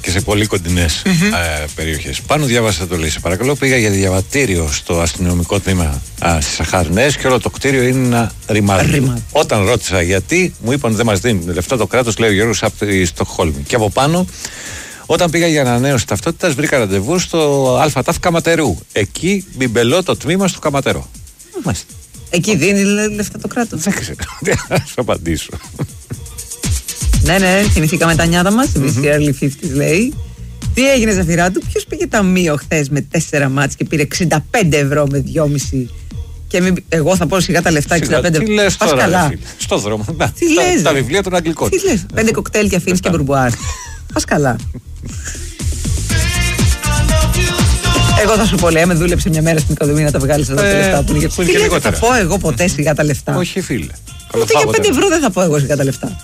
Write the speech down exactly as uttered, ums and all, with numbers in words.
και σε πολύ κοντινές mm-hmm. ε, περιοχές. Πάνω διάβασα το λέει. Σε παρακαλώ, πήγα για διαβατήριο στο αστυνομικό τμήμα στις Αχαρνές και όλο το κτίριο είναι ένα ρημάδι. Όταν ρώτησα γιατί, μου είπαν δεν μας δίνουν λεφτά το κράτος, λέει ο Γιώργος από τη Στοκχόλμη. Και από πάνω, όταν πήγα για ανανέωση ταυτότητας, βρήκα ραντεβού στο ΑΤΑΦ Καματερού. Εκεί μπιμπελώ το τμήμα στο Καματερό. Μάλιστα. Εκεί δίνει λεφτά το κράτος. Δεν ξέρω. Δεν θα σου απαντήσω. Ναι, ναι, θυμηθήκαμε τα νιάτα μας. Εμείς οι early fifties λέει. Τι έγινε, Ζαφυρά του, ποιος πήγε ταμείο χθες με τέσσερα μάτς και πήρε εξήντα πέντε ευρώ με δυόμιση. Και μην, εγώ θα πω σιγά τα λεφτά εξήντα πέντε ευρώ. Τι λες τώρα, καλά. Φίλε, στο δρόμο. Να, τι τα, λες, τα βιβλία των Αγγλικών. Τι λες, πέντε κοκτέιλ και αφήνεις και μπουρμπουάρ. Πας καλά. Εγώ θα σου πω, λέει, με δούλεψε μια μέρα στην οικοδομή να τα βγάλεις εδώ τα λεφτά που είναι. Τι λέει, θα πω εγώ ποτέ σιγά τα λεφτά. Όχι, φίλε. Ούτε για πέντε ευρώ δεν θα πω εγώ σιγά τα λεφτά.